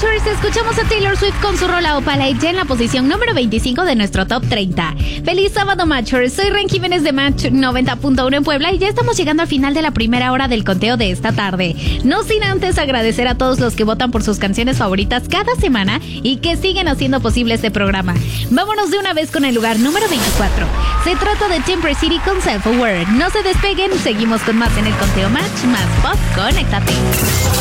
Matchers, escuchamos a Taylor Swift con su rola Opalite ya en la posición número 25 de nuestro Top 30. ¡Feliz sábado, Matchers! Soy Ren Jiménez de Match 90.1 en Puebla y ya estamos llegando al final de la primera hora del conteo de esta tarde. No sin antes agradecer a todos los que votan por sus canciones favoritas cada semana y que siguen haciendo posible este programa. Vámonos de una vez con el lugar número 24. Se trata de Temporary City con Self Aware. No se despeguen, seguimos con más en el conteo Match, más pop, conéctate.